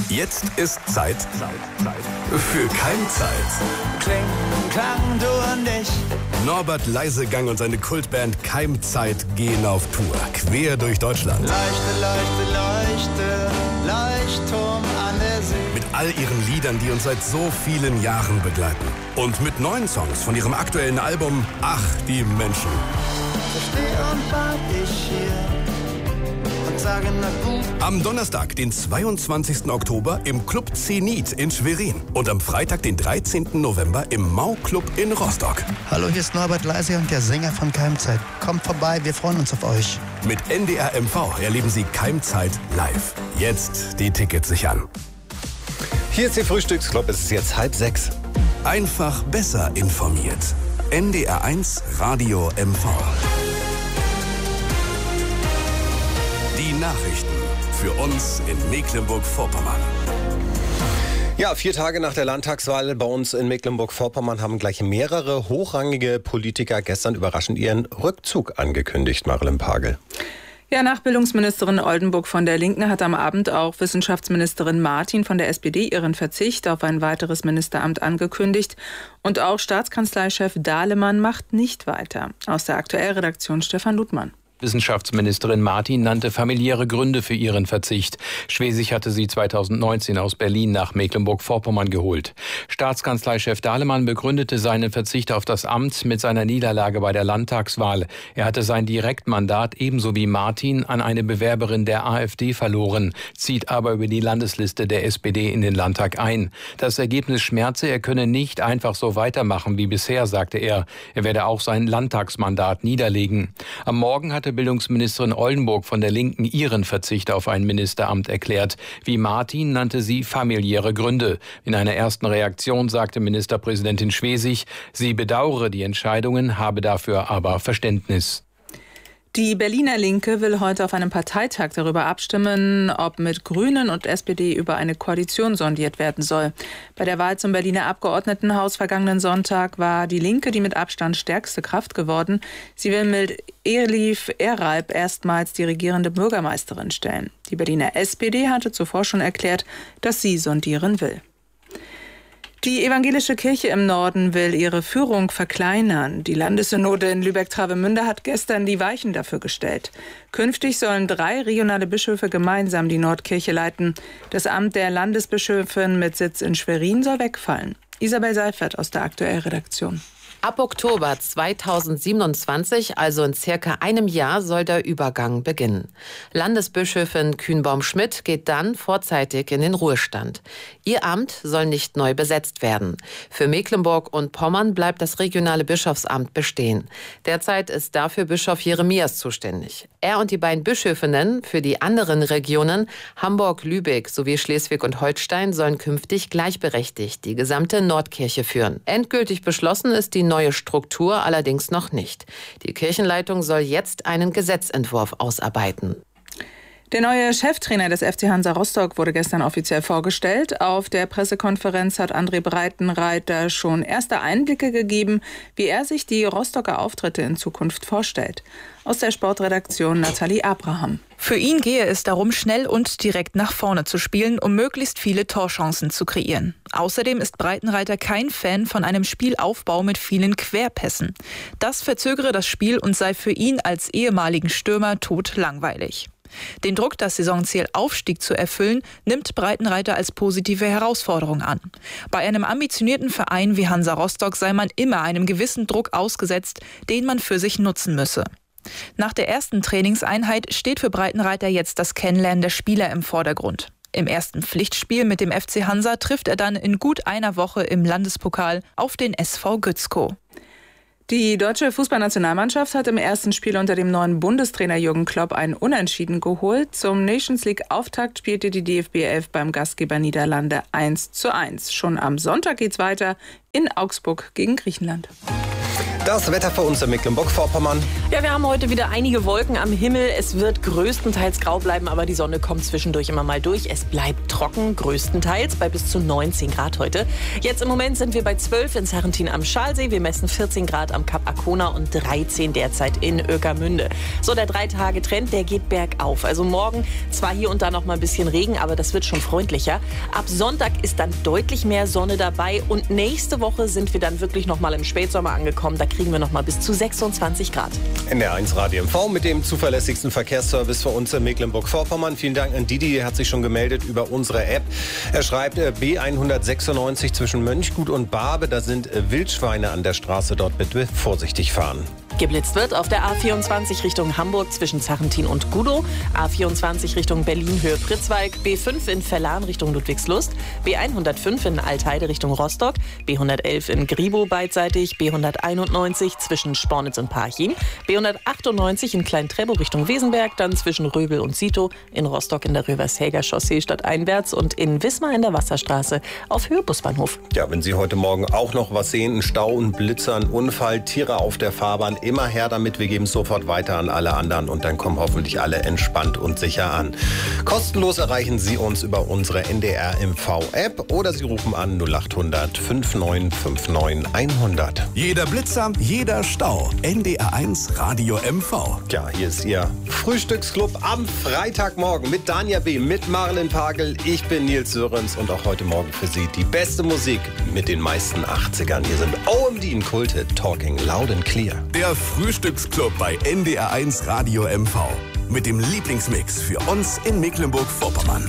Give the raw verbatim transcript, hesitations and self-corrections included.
Jetzt ist Zeit, Zeit, Zeit für Keimzeit. Kling, klang, du und ich. Norbert Leisegang und seine Kultband Keimzeit gehen auf Tour, quer durch Deutschland. Leuchte, leuchte, leuchte, Leuchtturm an der See. Mit all ihren Liedern, die uns seit so vielen Jahren begleiten. Und mit neuen Songs von ihrem aktuellen Album Ach, die Menschen. So steh und wart ich hier und sage na gut. Am Donnerstag, den zweiundzwanzigsten Oktober im Club Zenit in Schwerin. Und am Freitag, den dreizehnten November im Mau-Club in Rostock. Hallo, hier ist Norbert Leisegang, der Sänger von Keimzeit. Kommt vorbei, wir freuen uns auf euch. Mit N D R M V erleben Sie Keimzeit live. Jetzt die Tickets sichern. Hier ist Ihr Frühstücksclub, es ist jetzt halb sechs. Einfach besser informiert. N D R eins Radio M V. Die Nachrichten für uns in Mecklenburg-Vorpommern. Ja, vier Tage nach der Landtagswahl bei uns in Mecklenburg-Vorpommern haben gleich mehrere hochrangige Politiker gestern überraschend ihren Rückzug angekündigt, Marilyn Pagel. Ja, nach Bildungsministerin Oldenburg von der Linken hat am Abend auch Wissenschaftsministerin Martin von der S P D ihren Verzicht auf ein weiteres Ministeramt angekündigt. Und auch Staatskanzleichef Dahlemann macht nicht weiter. Aus der Aktuellredaktion Stefan Ludmann. Wissenschaftsministerin Martin nannte familiäre Gründe für ihren Verzicht. Schwesig hatte sie zweitausendneunzehn aus Berlin nach Mecklenburg-Vorpommern geholt. Staatskanzleichef Dahlemann begründete seinen Verzicht auf das Amt mit seiner Niederlage bei der Landtagswahl. Er hatte sein Direktmandat ebenso wie Martin an eine Bewerberin der AfD verloren, zieht aber über die Landesliste der S P D in den Landtag ein. Das Ergebnis schmerze, er könne nicht einfach so weitermachen wie bisher, sagte er. Er werde auch sein Landtagsmandat niederlegen. Am Morgen hat Bildungsministerin Oldenburg von der Linken ihren Verzicht auf ein Ministeramt erklärt. Wie Martin nannte sie familiäre Gründe. In einer ersten Reaktion sagte Ministerpräsidentin Schwesig, sie bedauere die Entscheidungen, habe dafür aber Verständnis. Die Berliner Linke will heute auf einem Parteitag darüber abstimmen, ob mit Grünen und S P D über eine Koalition sondiert werden soll. Bei der Wahl zum Berliner Abgeordnetenhaus vergangenen Sonntag war die Linke die mit Abstand stärkste Kraft geworden. Sie will mit Elif Eralp erstmals die regierende Bürgermeisterin stellen. Die Berliner S P D hatte zuvor schon erklärt, dass sie sondieren will. Die evangelische Kirche im Norden will ihre Führung verkleinern. Die Landessynode in Lübeck-Travemünde hat gestern die Weichen dafür gestellt. Künftig sollen drei regionale Bischöfe gemeinsam die Nordkirche leiten. Das Amt der Landesbischöfin mit Sitz in Schwerin soll wegfallen. Isabel Seifert aus der Aktuellredaktion. Ab Oktober zweitausendsiebenundzwanzig, also in circa einem Jahr, soll der Übergang beginnen. Landesbischöfin Kühnbaum-Schmidt geht dann vorzeitig in den Ruhestand. Ihr Amt soll nicht neu besetzt werden. Für Mecklenburg und Pommern bleibt das regionale Bischofsamt bestehen. Derzeit ist dafür Bischof Jeremias zuständig. Er und die beiden Bischöfinnen für die anderen Regionen Hamburg, Lübeck sowie Schleswig und Holstein sollen künftig gleichberechtigt die gesamte Nordkirche führen. Endgültig beschlossen ist die neue Struktur allerdings noch nicht. Die Kirchenleitung soll jetzt einen Gesetzentwurf ausarbeiten. Der neue Cheftrainer des F C Hansa Rostock wurde gestern offiziell vorgestellt. Auf der Pressekonferenz hat André Breitenreiter schon erste Einblicke gegeben, wie er sich die Rostocker Auftritte in Zukunft vorstellt. Aus der Sportredaktion Nathalie Abraham. Für ihn gehe es darum, schnell und direkt nach vorne zu spielen, um möglichst viele Torchancen zu kreieren. Außerdem ist Breitenreiter kein Fan von einem Spielaufbau mit vielen Querpässen. Das verzögere das Spiel und sei für ihn als ehemaligen Stürmer totlangweilig. Den Druck, das Saisonziel Aufstieg zu erfüllen, nimmt Breitenreiter als positive Herausforderung an. Bei einem ambitionierten Verein wie Hansa Rostock sei man immer einem gewissen Druck ausgesetzt, den man für sich nutzen müsse. Nach der ersten Trainingseinheit steht für Breitenreiter jetzt das Kennenlernen der Spieler im Vordergrund. Im ersten Pflichtspiel mit dem F C Hansa trifft er dann in gut einer Woche im Landespokal auf den S V Gützkow. Die deutsche Fußballnationalmannschaft hat im ersten Spiel unter dem neuen Bundestrainer Jürgen Klopp einen Unentschieden geholt. Zum Nations League-Auftakt spielte die D F B elf beim Gastgeber Niederlande eins zu eins. Schon am Sonntag geht's weiter in Augsburg gegen Griechenland. Das Wetter für uns in Mecklenburg-Vorpommern. Ja, wir haben heute wieder einige Wolken am Himmel. Es wird größtenteils grau bleiben, aber die Sonne kommt zwischendurch immer mal durch. Es bleibt trocken, größtenteils bei bis zu neunzehn Grad heute. Jetzt im Moment sind wir bei zwölf in Sarrentin am Schalsee. Wir messen vierzehn Grad am Kap Arkona und dreizehn derzeit in Oekermünde. So, der Drei-Tage-Trend, der geht bergauf. Also morgen zwar hier und da noch mal ein bisschen Regen, aber das wird schon freundlicher. Ab Sonntag ist dann deutlich mehr Sonne dabei und nächste Woche sind wir dann wirklich noch mal im Spätsommer angekommen. Da kriegen wir noch mal bis zu sechsundzwanzig Grad. N D R eins Radio M V mit dem zuverlässigsten Verkehrsservice für uns in Mecklenburg-Vorpommern. Vielen Dank an Didi, der hat sich schon gemeldet über unsere App. Er schreibt, B hundertsechsundneunzig zwischen Mönchgut und Barbe, da sind Wildschweine an der Straße, dort bitte vorsichtig fahren. Geblitzt wird auf der A vierundzwanzig Richtung Hamburg zwischen Sarrentin und Gudow, A vierundzwanzig Richtung Berlin Höhe Pritzwalk, B fünf in Verlan Richtung Ludwigslust, B hundertfünf in Altheide Richtung Rostock, B hundertelf in Gribow beidseitig, B hunderteinundneunzig zwischen Spornitz und Parchim, B hundertachtundneunzig in Klein-Trebow Richtung Wesenberg, dann zwischen Röbel und Sito, in Rostock in der Rövershäger Chaussee stadteinwärts und in Wismar in der Wasserstraße auf Höhe Busbahnhof. Ja, wenn Sie heute Morgen auch noch was sehen, ein Stau, ein Blitzer, ein Unfall, Tiere auf der Fahrbahn, immer her damit, wir geben es sofort weiter an alle anderen und dann kommen hoffentlich alle entspannt und sicher an. Kostenlos erreichen Sie uns über unsere N D R M V-App oder Sie rufen an null acht hundert neunundfünfzig neunundfünfzig hundert. Jeder Blitzer, jeder Stau. N D R eins Radio M V. Ja, hier ist Ihr Frühstücksclub am Freitagmorgen mit Danja B., mit Marlen Pagel. Ich bin Nils Sörens und auch heute Morgen für Sie die beste Musik mit den meisten achtzigern. Hier sind O M D in Kulte, Talking Loud and Clear. Der Frühstücksclub bei N D R eins Radio M V. Mit dem Lieblingsmix für uns in Mecklenburg-Vorpommern.